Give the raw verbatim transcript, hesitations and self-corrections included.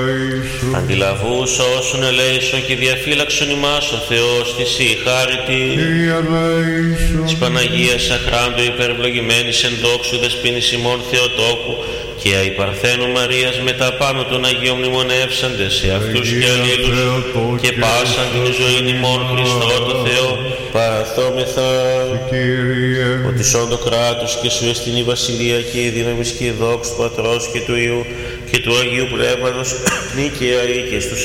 Αντιλαβούς όσων ελέησον και διαφύλαξον ημάς ο Θεός της η χάρητη της Παναγίας Αχράντου υπερευλογημένης εν δόξου δεσποίνης ημών Θεοτόκου και αϊ Παρθένου Μαρίας μετά πάνω των Αγίων μνημονεύσαντες σε αυτούς και αλλήλους και πάσαν την ζωήν ημών Χριστό το Θεό παραθόμεθα ότι σών το κράτος και σου εστιν η βασιλεία και η δύναμη και η δόξη του Πατρός και του Υιού και του Αγίου Πνεύματος νίκαια ή και στους